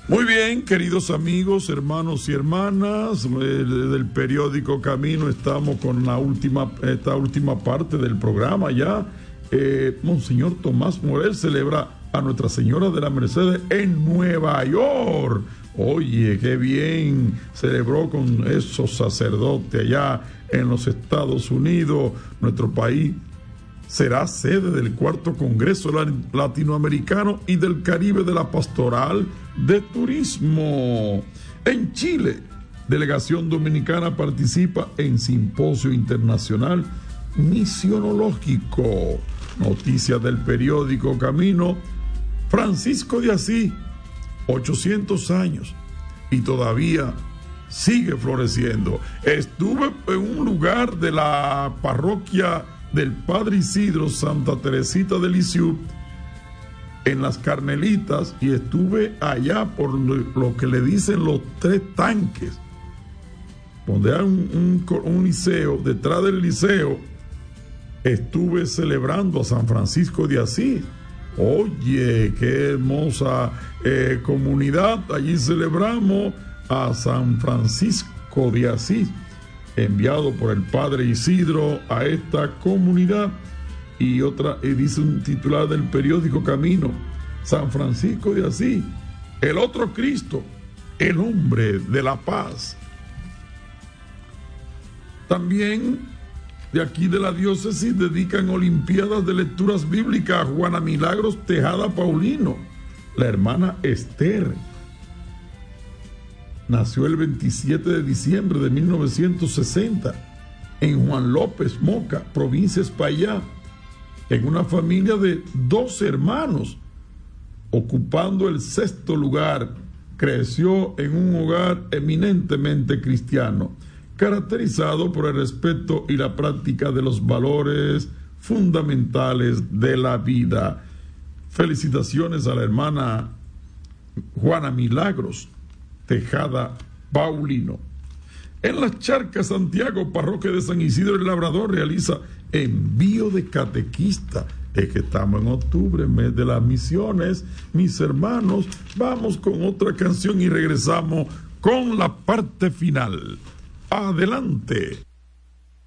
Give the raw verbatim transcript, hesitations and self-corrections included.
Muy bien, queridos amigos, hermanos y hermanas, eh, del periódico Camino, estamos con la última, esta última parte del programa ya. Eh, Monseñor Tomás Morel celebra a Nuestra Señora de la Merced en Nueva York. Oye, qué bien, celebró con esos sacerdotes allá en los Estados Unidos. Nuestro país será sede del cuarto Congreso Latinoamericano y del Caribe de la Pastoral de Turismo. En Chile, delegación dominicana participa en Simposio Internacional Misionológico. Noticias del periódico Camino. Francisco de Asís, ochocientos años, y todavía sigue floreciendo. Estuve en un lugar de la parroquia del Padre Isidro, Santa Teresita de Lisieux, en las Carmelitas, y estuve allá por lo que le dicen los tres tanques, donde hay un, un, un liceo. Detrás del liceo estuve celebrando a San Francisco de Asís. Oye, qué hermosa eh, comunidad. Allí celebramos a San Francisco de Asís, enviado por el Padre Isidro a esta comunidad. Y otra, y dice un titular del periódico Camino: San Francisco de Asís, el otro Cristo, el hombre de la paz. También de aquí de la diócesis dedican olimpiadas de lecturas bíblicas a Juana Milagros Tejada Paulino, la hermana Esther. Nació el veintisiete de diciembre de mil novecientos sesenta en Juan López, Moca, provincia de Espaillá, en una familia de doce hermanos, ocupando el sexto lugar. Creció en un hogar eminentemente cristiano, caracterizado por el respeto y la práctica de los valores fundamentales de la vida. Felicitaciones a la hermana Juana Milagros Tejada Paulino. En Las Charcas, Santiago, parroquia de San Isidro el Labrador realiza envío de catequista. Es que estamos en octubre, mes de las misiones, mis hermanos. Vamos con otra canción y regresamos con la parte final. Adelante.